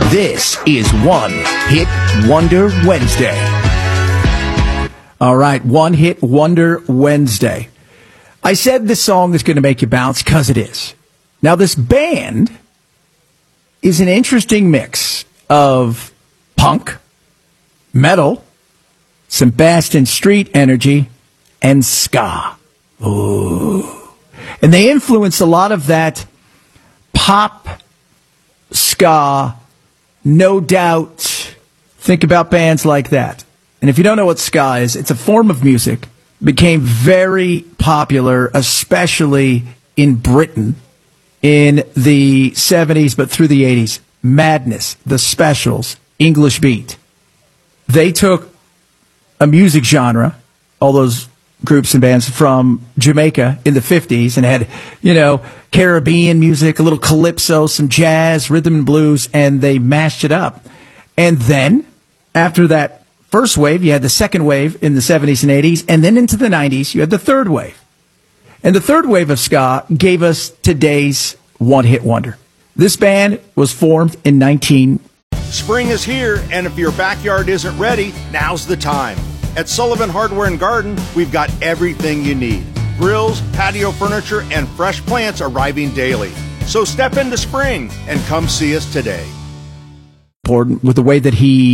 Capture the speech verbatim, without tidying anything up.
This is One Hit Wonder Wednesday. All right, One Hit Wonder Wednesday. I said this song is going to make you bounce because it is. Now, this band is an interesting mix of punk, metal, some Bastion Street energy, and ska. Ooh. And they influenced a lot of that pop, ska, no doubt. Think about bands like that. And if you don't know what ska is, it's a form of music. Became very popular, especially in Britain in the seventies, but through the eighties. Madness, The Specials, English Beat. They took a music genre, all those groups and bands from Jamaica in the fifties, and had, you know, Caribbean music, a little calypso, some jazz, rhythm and blues, and they mashed it up. And then, after that first wave, you had the second wave in the seventies and eighties, and then into the nineties, you had the third wave. And the third wave of ska gave us today's one-hit wonder. This band was formed in nineteen... Spring is here, and if your backyard isn't ready, now's the time. At Sullivan Hardware and Garden, we've got everything you need. Grills, patio furniture, and fresh plants arriving daily. So step into spring and come see us today. With the way that he